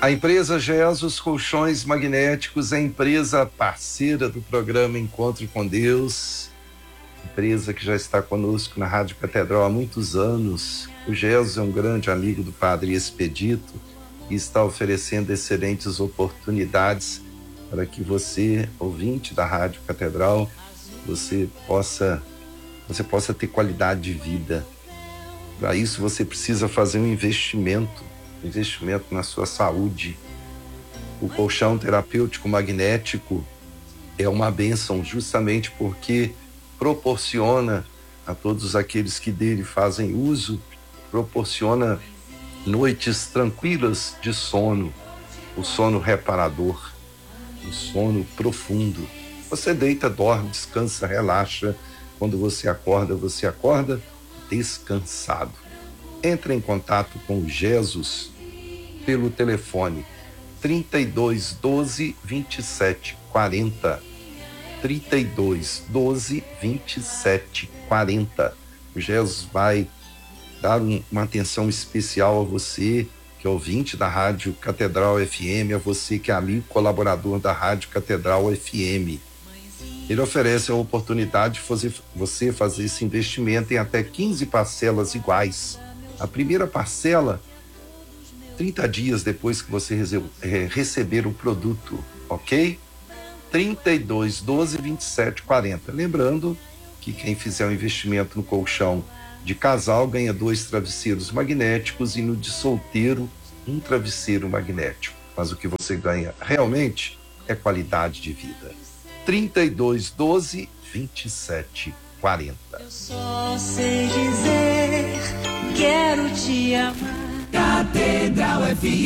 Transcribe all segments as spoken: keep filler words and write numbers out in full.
A empresa Jesus Colchões Magnéticos é a empresa parceira do programa Encontro com Deus, empresa que já está conosco na Rádio Catedral há muitos anos. O Jesus é um grande amigo do Padre Expedito e está oferecendo excelentes oportunidades para que você, ouvinte da Rádio Catedral, você possa, você possa ter qualidade de vida. Para isso você precisa fazer um investimento, investimento na sua saúde. O colchão terapêutico magnético é uma bênção justamente porque proporciona a todos aqueles que dele fazem uso, proporciona noites tranquilas de sono, o sono reparador, o sono profundo. Você deita, dorme, descansa, relaxa. Quando você acorda, você acorda descansado. Entre em contato com o Jesus pelo telefone trinta e dois, doze, vinte e sete, quarenta. trinta e dois, doze, vinte e sete, quarenta. O Jesus vai dar um, uma atenção especial a você, que é ouvinte da Rádio Catedral F M, a você que é amigo colaborador da Rádio Catedral F M. Ele oferece a oportunidade de fazer, você fazer esse investimento em até quinze parcelas iguais. A primeira parcela, trinta dias depois que você rece- é, receber o produto, ok? trinta e dois, doze, vinte e sete, quarenta. Lembrando que quem fizer um investimento no colchão de casal ganha dois travesseiros magnéticos e no de solteiro um travesseiro magnético. Mas o que você ganha realmente é qualidade de vida. trinta e dois, doze, vinte e sete, quarenta. Eu só sei dizer, quero te amar. Catedral F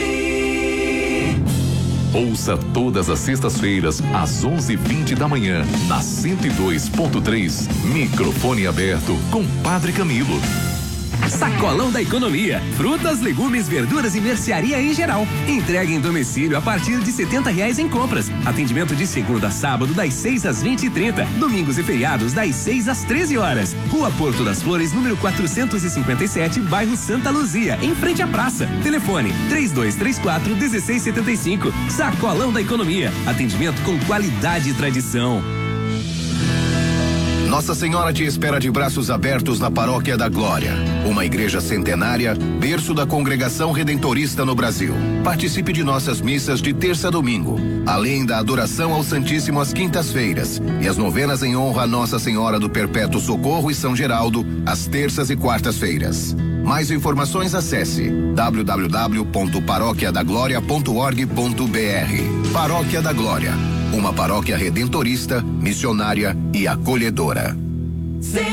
M. Ouça todas as sextas-feiras, às onze e vinte da manhã, na cento e dois ponto três, microfone aberto com Padre Camilo. Sacolão da Economia. Frutas, legumes, verduras e mercearia em geral. Entrega em domicílio a partir de setenta reais em compras. Atendimento de segunda a sábado, das seis às vinte e trinta. Domingos e feriados, das seis às treze horas. Rua Porto das Flores, número quatrocentos e cinquenta e sete, bairro Santa Luzia, em frente à praça. Telefone três dois três quatro, um seis sete cinco. Sacolão da Economia. Atendimento com qualidade e tradição. Nossa Senhora te espera de braços abertos na Paróquia da Glória, uma igreja centenária, berço da congregação redentorista no Brasil. Participe de nossas missas de terça a domingo, além da adoração ao Santíssimo às quintas-feiras e as novenas em honra a Nossa Senhora do Perpétuo Socorro e São Geraldo, às terças e quartas-feiras. Mais informações, acesse w w w ponto paróquia da glória ponto org ponto b r. Paróquia da Glória, uma paróquia redentorista, missionária e acolhedora.